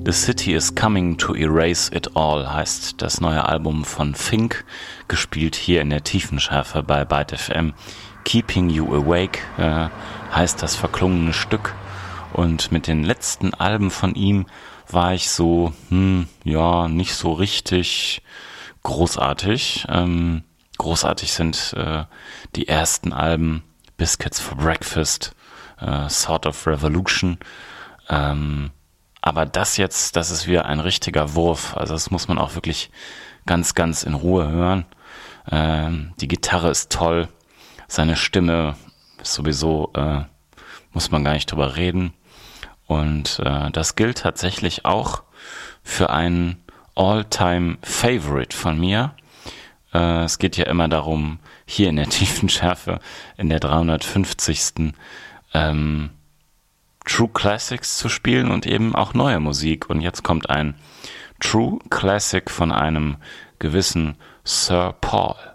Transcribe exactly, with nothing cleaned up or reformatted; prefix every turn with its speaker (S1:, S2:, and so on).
S1: The City is Coming to Erase It All heißt das neue Album von Fink, gespielt hier in der Tiefenschärfe bei Byte F M. Keeping You Awake äh, heißt das verklungene Stück, und mit den letzten Alben von ihm war ich so, hm, ja, nicht so richtig großartig. Ähm, großartig sind äh, die ersten Alben, Biscuits for Breakfast, äh, Sort of Revolution, ähm, aber das jetzt, das ist wieder ein richtiger Wurf. Also das muss man auch wirklich ganz, ganz in Ruhe hören. Ähm, die Gitarre ist toll. Seine Stimme ist sowieso, äh, muss man gar nicht drüber reden. Und äh, das gilt tatsächlich auch für einen All-Time-Favorite von mir. Äh, es geht ja immer darum, hier in der Tiefenschärfe, in der dreihundertfünfzigsten Ähm, True Classics zu spielen und eben auch neue Musik. Und jetzt kommt ein True Classic von einem gewissen Sir Paul.